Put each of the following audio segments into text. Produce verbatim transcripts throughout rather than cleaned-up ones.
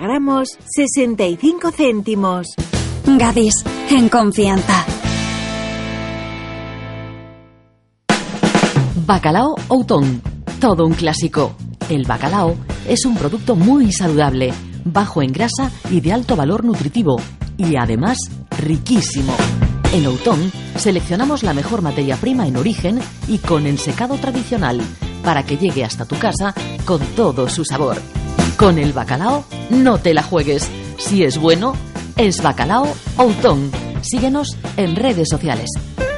gramos, sesenta y cinco céntimos. Gadis, en confianza. Bacalao Outón, todo un clásico. El bacalao es un producto muy saludable, bajo en grasa y de alto valor nutritivo, y además riquísimo. En Outón seleccionamos la mejor materia prima en origen y con ensecado tradicional, para que llegue hasta tu casa con todo su sabor. Con el bacalao no te la juegues. Si es bueno, es Bacalao Outón. Síguenos en redes sociales.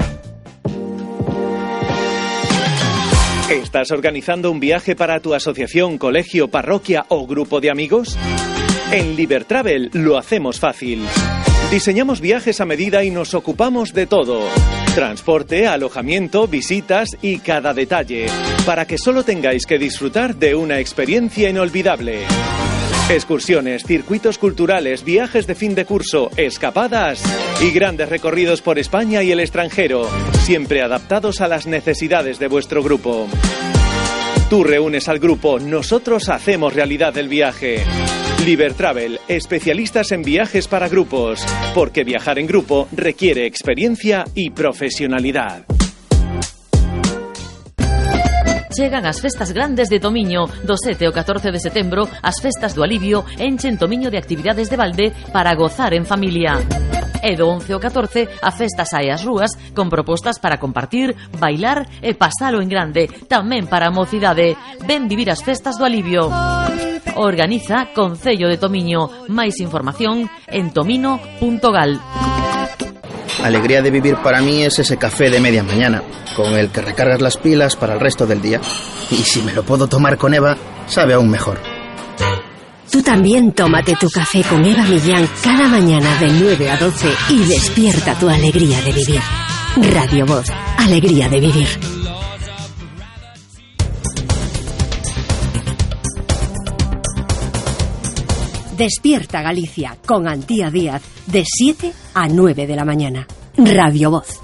¿Estás organizando un viaje para tu asociación, colegio, parroquia o grupo de amigos? En Libertravel lo hacemos fácil. Diseñamos viajes a medida y nos ocupamos de todo. Transporte, alojamiento, visitas y cada detalle, para que solo tengáis que disfrutar de una experiencia inolvidable. Excursiones, circuitos culturales, viajes de fin de curso, escapadas y grandes recorridos por España y el extranjero, siempre adaptados a las necesidades de vuestro grupo. Tú reúnes al grupo, nosotros hacemos realidad el viaje. Libertravel, especialistas en viajes para grupos, porque viajar en grupo requiere experiencia y profesionalidad. Chegan as festas grandes de Tomiño. Do sete ao catorce de setembro, as festas do alivio enchen Tomiño de actividades de balde para gozar en familia. E do once ao catorce, a festa sae ás rúas con propostas para compartir, bailar e pasalo en grande, tamén para a mocidade. Ven vivir as festas do alivio. Organiza Concello de Tomiño. Máis información en tomino punto gal. Alegría de vivir para mí es ese café de media mañana, con el que recargas las pilas para el resto del día. Y si me lo puedo tomar con Eva, sabe aún mejor. Tú también tómate tu café con Eva Millán cada mañana de nueve a doce y despierta tu alegría de vivir. Radio Voz, alegría de vivir. Despierta Galicia con Antía Díaz de siete a nueve de la mañana. Radio Voz.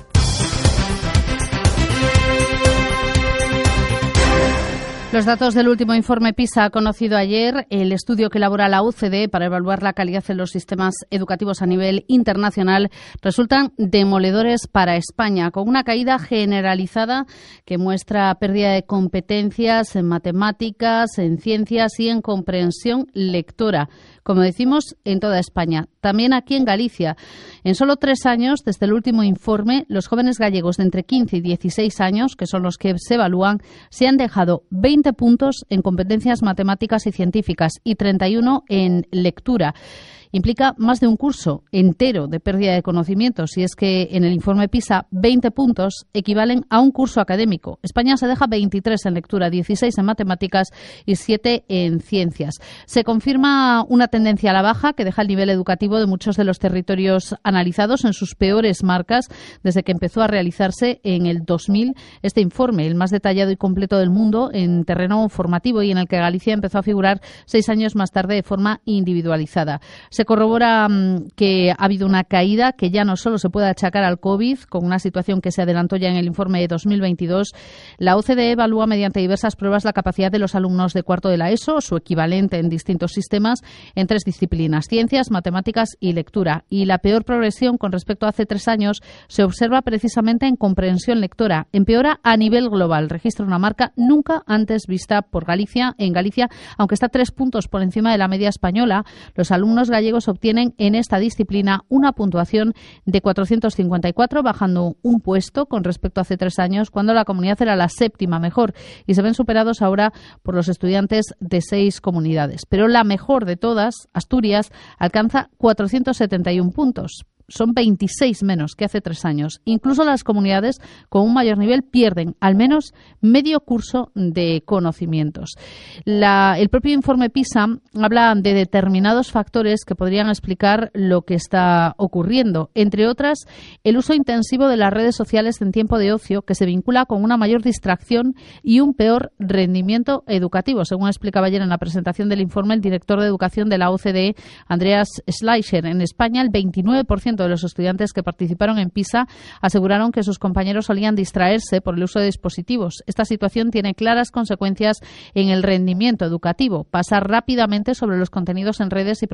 Los datos del último informe PISA conocido ayer, el estudio que elabora la O C D E para evaluar la calidad en los sistemas educativos a nivel internacional, resultan demoledores para España, con una caída generalizada que muestra pérdida de competencias en matemáticas, en ciencias y en comprensión lectora. Como decimos, en toda España, también aquí en Galicia. En solo tres años, desde el último informe, los jóvenes gallegos de entre quince y dieciséis años, que son los que se evalúan, se han dejado veinte puntos en competencias matemáticas y científicas y treinta y uno en lectura. Implica más de un curso entero de pérdida de conocimientos, y es que en el informe PISA veinte puntos equivalen a un curso académico. España se deja veintitrés en lectura, dieciséis en matemáticas y siete en ciencias. Se confirma una tendencia a la baja que deja el nivel educativo de muchos de los territorios analizados en sus peores marcas desde que empezó a realizarse en el dos mil este informe, el más detallado y completo del mundo en terreno formativo, y en el que Galicia empezó a figurar seis años más tarde de forma individualizada. Se corrobora um, que ha habido una caída que ya no solo se puede achacar al COVID, con una situación que se adelantó ya en el informe de dos mil veintidós. La O C D E evalúa mediante diversas pruebas la capacidad de los alumnos de cuarto de la ESO, su equivalente en distintos sistemas, en tres disciplinas: ciencias, matemáticas y lectura. Y la peor progresión con respecto a hace tres años se observa precisamente en comprensión lectora. Empeora a nivel global, registra una marca nunca antes vista por Galicia, en Galicia, aunque está tres puntos por encima de la media española. Los alumnos gallegos obtienen en esta disciplina una puntuación de cuatrocientos cincuenta y cuatro, bajando un puesto con respecto a hace tres años, cuando la comunidad era la séptima mejor, y se ven superados ahora por los estudiantes de seis comunidades. Pero la mejor de todas, Asturias, alcanza cuatrocientos setenta y uno puntos. Son veintiséis menos que hace tres años. Incluso las comunidades con un mayor nivel pierden al menos medio curso de conocimientos. La, el propio informe PISA habla de determinados factores que podrían explicar lo que está ocurriendo. Entre otras, el uso intensivo de las redes sociales en tiempo de ocio, que se vincula con una mayor distracción y un peor rendimiento educativo, según explicaba ayer en la presentación del informe el director de Educación de la O C D E, Andreas Schleicher. En España, el veintinueve por ciento de los estudiantes que participaron en PISA aseguraron que sus compañeros solían distraerse por el uso de dispositivos. Esta situación tiene claras consecuencias en el rendimiento educativo. Pasar rápidamente sobre los contenidos en redes y